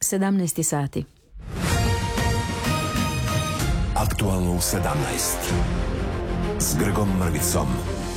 17 sati. Aktualno u 17. S Grgom Mrvicom.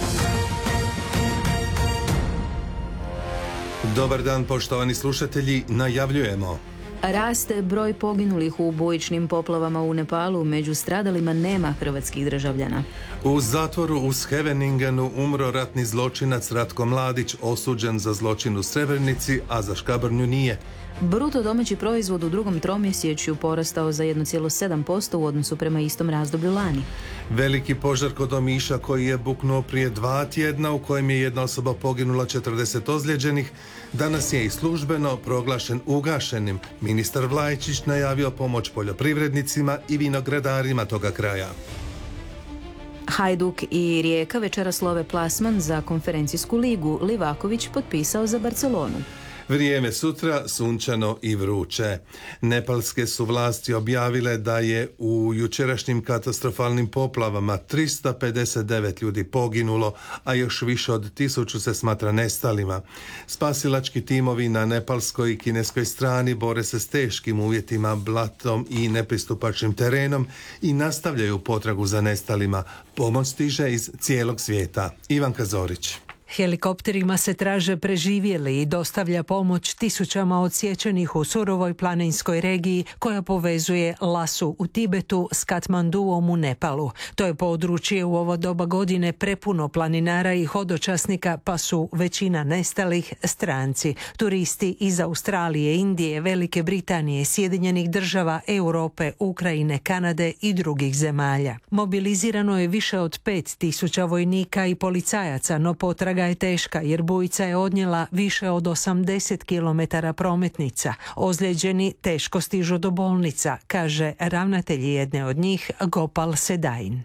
Dobar dan, poštovani slušatelji, najavljujemo. Raste broj poginulih u bujičnim poplavama u Nepalu, među stradalima nema hrvatskih državljana. U zatvoru u Scheveningenu umro ratni zločinac Ratko Mladić, osuđen za zločin u Srebrenici, a za Škabrnju nije. Bruto domaći proizvod u drugom tromjesečju porastao za 1,7% u odnosu prema istom razdoblju lani. Veliki požar kod Omiša koji je buknuo prije 2 tjedna, u kojem je jedna osoba poginula, 40 ozlijeđenih, danas je i službeno proglašen ugašenim. Ministar Vlajčić najavio pomoć poljoprivrednicima i vinogradarima toga kraja. Hajduk i Rijeka večeras love plasman za konferencijsku ligu. Livaković potpisao za Barcelonu. Vrijeme sutra sunčano i vruće. Nepalske su vlasti objavile da je u jučerašnjim katastrofalnim poplavama 359 ljudi poginulo, a još više od 1000 se smatra nestalima. Spasilački timovi na nepalskoj i kineskoj strani bore se s teškim uvjetima, blatom i nepristupačnim terenom i nastavljaju potragu za nestalima. Pomoć stiže iz cijelog svijeta. Ivanka Zorić. Helikopterima se traže preživjeli i dostavlja pomoć tisućama odsječenih u surovoj planinskoj regiji koja povezuje Lasu u Tibetu s Katmanduom u Nepalu. To je područje u ovo doba godine prepuno planinara i hodočasnika, pa su većina nestalih stranci. Turisti iz Australije, Indije, Velike Britanije, Sjedinjenih država, Europe, Ukrajine, Kanade i drugih zemalja. Mobilizirano je više od 5000 vojnika i policajaca, no potraga je teška jer bujica je odnijela više od 80 km prometnica. Ozlijeđeni teško stižu do bolnica, kaže ravnatelj jedne od njih, Gopal Sedain.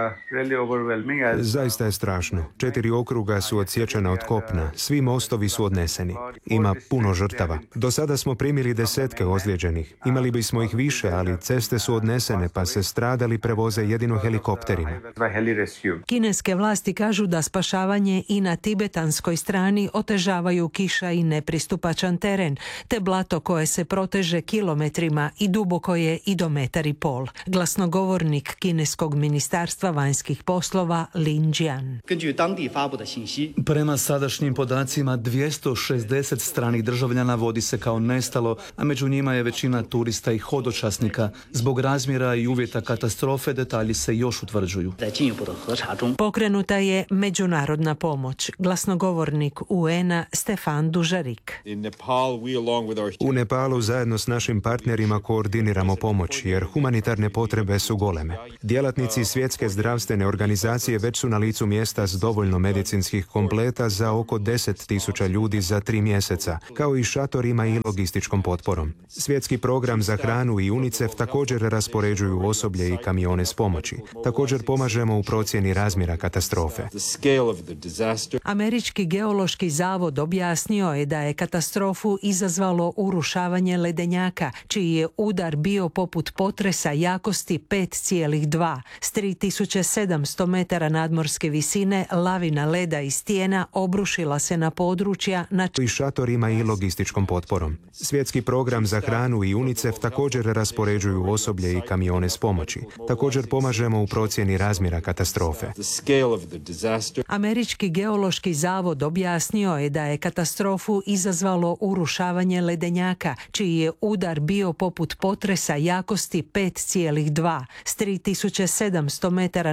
Zaista je strašno. 4 okruga su odsječena od kopna. Svi mostovi su odneseni. Ima puno žrtava. Do sada smo primili desetke ozlijeđenih. Imali bismo ih više, ali ceste su odnesene, pa se stradali prevoze jedino helikopterima. Kineske vlasti kažu da spašavanje i na tibetanskoj strani otežavaju kiša i nepristupačan teren, te blato koje se proteže kilometrima i duboko je i do 1,5 metra. Glasnogovornik kineskog ministarstva vanjskih poslova Lin Jian. Prema sadašnjim podacima 260 stranih državljana vodi se kao nestalo, a među njima je većina turista i hodočasnika. Zbog razmjera i uvjeta katastrofe detalji se još utvrđuju. Pokrenuta je međunarodna pomoć. Glasnogovornik UN-a Stefan Dužarik. U Nepalu zajedno s našim partnerima koordiniramo pomoć jer humanitarne potrebe su goleme. Djelatnici Svjetske zdravstvene organizacije već su na licu mjesta s dovoljno medicinskih kompleta za oko 10.000 ljudi za 3 mjeseca, kao i šatorima i logističkom potporom. Svjetski program za hranu i UNICEF također raspoređuju osoblje i kamione s pomoći. Također pomažemo u procjeni razmjera katastrofe. Američki geološki zavod objasnio je da je katastrofu izazvalo urušavanje ledenjaka, čiji je udar bio poput potresa jakosti 5,2. S 3700 metara nadmorske visine lavina leda i stijena obrušila se na područja i šatorima i logističkom potporom. Svjetski program za hranu i UNICEF također raspoređuju osoblje i kamione s pomoći. Također pomažemo u procjeni razmjera katastrofe. Američki geološki zavod objasnio je da je katastrofu izazvalo urušavanje ledenjaka, čiji je udar bio poput potresa jakosti 5,2. S 3700 metara